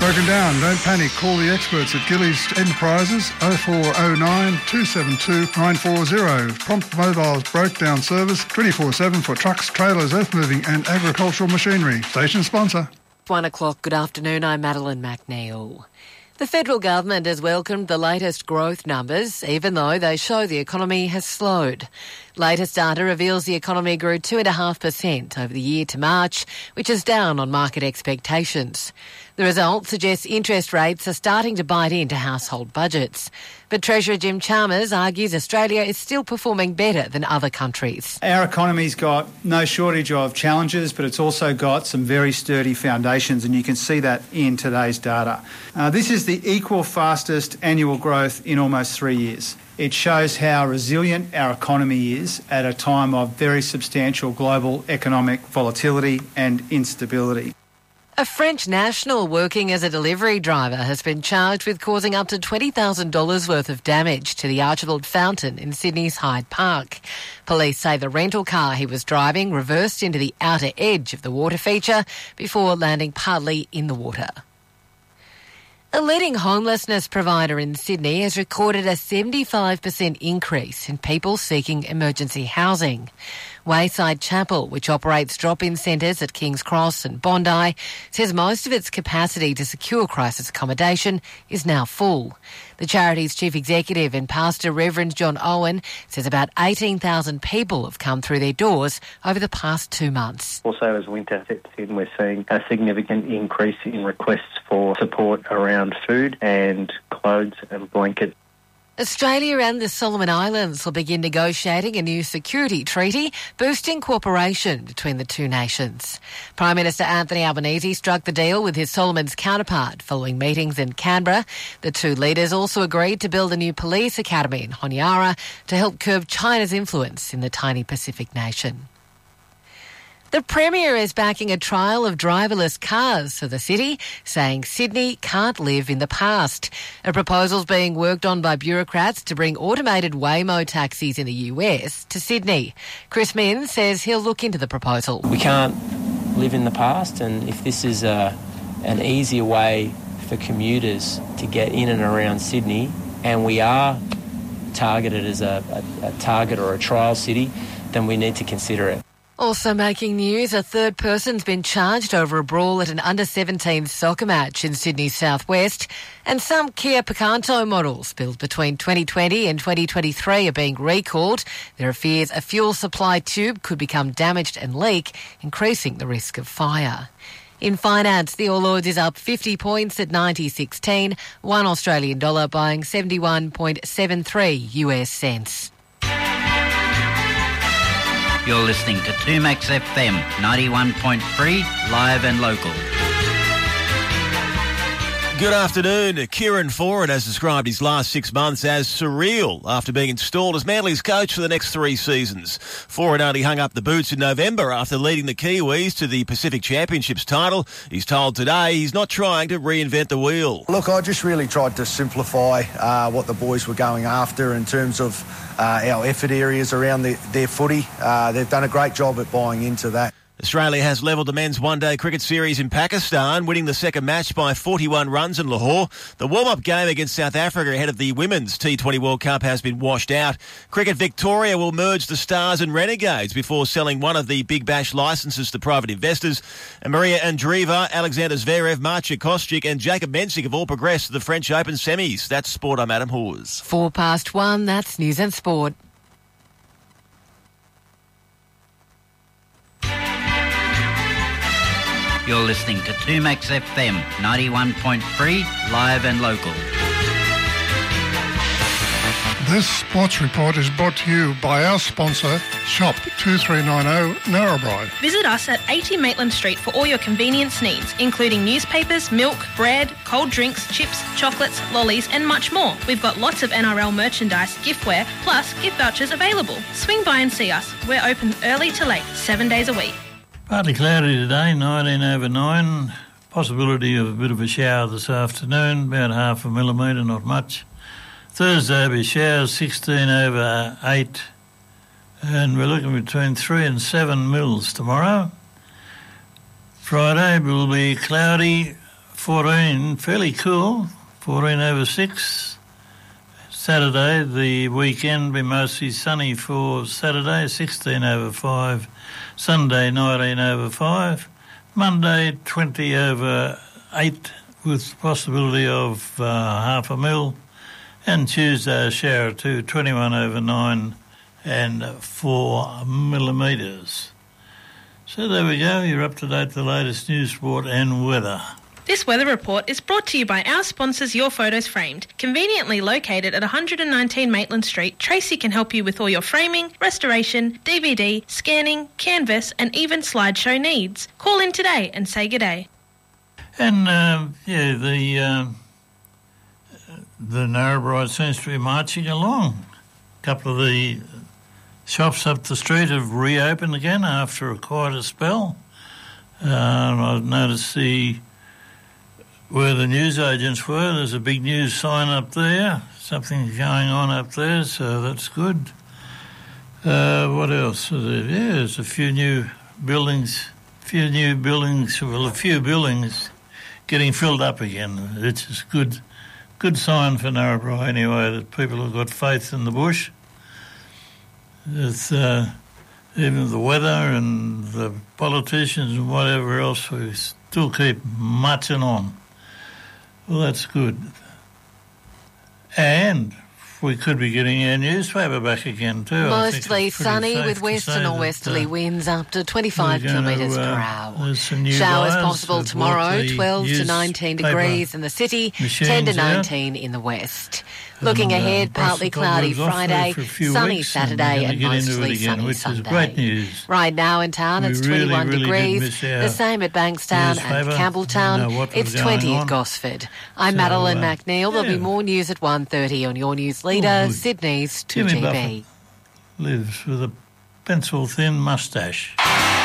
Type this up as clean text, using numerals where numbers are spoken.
broken down. Don't panic. Call the experts at Gillies Enterprises 0409 272 940. Prompt mobile breakdown service 24/7 for trucks, trailers, earth moving and agricultural machinery. Station sponsor. 1 o'clock. Good afternoon. I'm Madeline McNeil. The federal government has welcomed the latest growth numbers, even though they show the economy has slowed. Latest data reveals the economy grew 2.5% over the year to March, which is down on market expectations. The result suggests interest rates are starting to bite into household budgets. But Treasurer Jim Chalmers argues Australia is still performing better than other countries. Our economy's got no shortage of challenges, but it's also got some very sturdy foundations, and you can see that in today's data. This is the equal fastest annual growth in almost 3 years. It shows how resilient our economy is at a time of very substantial global economic volatility and instability. A French national working as a delivery driver has been charged with causing up to $20,000 worth of damage to the Archibald Fountain in Sydney's Hyde Park. Police say the rental car he was driving reversed into the outer edge of the water feature before landing partly in the water. A leading homelessness provider in Sydney has recorded a 75% increase in people seeking emergency housing. Wayside Chapel, which operates drop-in centres at King's Cross and Bondi, says most of its capacity to secure crisis accommodation is now full. The charity's chief executive and pastor, Reverend John Owen, says about 18,000 people have come through their doors over the past 2 months. Also, as winter sets in, we're seeing a significant increase in requests for support around food and clothes and blankets. Australia and the Solomon Islands will begin negotiating a new security treaty, boosting cooperation between the two nations. Prime Minister Anthony Albanese struck the deal with his Solomons counterpart following meetings in Canberra. The two leaders also agreed to build a new police academy in Honiara to help curb China's influence in the tiny Pacific nation. The Premier is backing a trial of driverless cars for the city, saying Sydney can't live in the past. A proposal's being worked on by bureaucrats to bring automated Waymo taxis in the US to Sydney. Chris Minns says he'll look into the proposal. We can't live in the past, and if this is an easier way for commuters to get in and around Sydney, and we are targeted as a target or a trial city, then we need to consider it. Also making news, a third person's been charged over a brawl at an under-17 soccer match in Sydney's southwest, and some Kia Picanto models built between 2020 and 2023 are being recalled. There are fears a fuel supply tube could become damaged and leak, increasing the risk of fire. In finance, the All Ords is up 50 points at 96.10, $1 Australian dollar buying 71.73 US cents. You're listening to 2Max FM 91.3, live and local. Good afternoon. Kieran Foran has described his last 6 months as surreal after being installed as Manly's coach for the next 3 seasons. Foran only hung up the boots in November after leading the Kiwis to the Pacific Championships title. He's told Today he's not trying to reinvent the wheel. Look, I just really tried to simplify what the boys were going after in terms of our effort areas around their footy. They've done a great job at buying into that. Australia has levelled the men's one-day cricket series in Pakistan, winning the second match by 41 runs in Lahore. The warm-up game against South Africa ahead of the Women's T20 World Cup has been washed out. Cricket Victoria will merge the Stars and Renegades before selling one of the Big Bash licences to private investors. And Maria Andreeva, Alexander Zverev, Marcia Kostyuk and Jacob Mensik have all progressed to the French Open semis. That's Sport. I'm Adam Hawes. 1:04, that's News and Sport. You're listening to 2Max FM 91.3, live and local. This sports report is brought to you by our sponsor, Shop 2390 Narrabri. Visit us at 80 Maitland Street for all your convenience needs, including newspapers, milk, bread, cold drinks, chips, chocolates, lollies and much more. We've got lots of NRL merchandise, giftware, plus gift vouchers available. Swing by and see us. We're open early to late, 7 days a week. Partly cloudy today, 19 over 9. Possibility of a bit of a shower this afternoon, about half a millimetre, not much. Thursday will be showers, 16 over 8. And we're looking between 3 and 7 mils tomorrow. Friday will be cloudy, 14, fairly cool, 14 over 6. Saturday, the weekend, be mostly sunny for Saturday, 16 over 5. Sunday, 19 over 5. Monday, 20 over 8 with possibility of half a mil. And Tuesday, a shower or two, 21 over 9 and 4 millimetres. So there we go, you're up to date with the latest news, sport and weather. This weather report is brought to you by our sponsors Your Photos Framed. Conveniently located at 119 Maitland Street, Tracy can help you with all your framing, restoration, DVD, scanning, canvas and even slideshow needs. Call in today and say good day. And, the Narrabri seems to be marching along. A couple of the shops up the street have reopened again after quite a spell. And I've noticed where the newsagents were, there's a big news sign up there. Something's going on up there, so that's good. What else? There's a few new buildings getting filled up again, which is good sign for Narrabri anyway, that people have got faith in the bush. It's even the weather and the politicians and whatever else, we still keep marching on. Well, that's good. And we could be getting our newspaper back again too. Mostly sunny with western or westerly winds up to 25 kilometres per hour. Showers possible tomorrow, 12 to 19 degrees in the city, 10 to 19 in the west. Looking ahead, partly cloudy Friday, sunny Saturday and mostly sunny Sunday. Great news. Right now in town it's 21 degrees, the same at Bankstown and Campbelltown. It's 20 at Gosford. I'm Madeline McNeil. There'll be more news at 1:30 on your news leader, Sydney's 2GB. Lives with a pencil-thin moustache.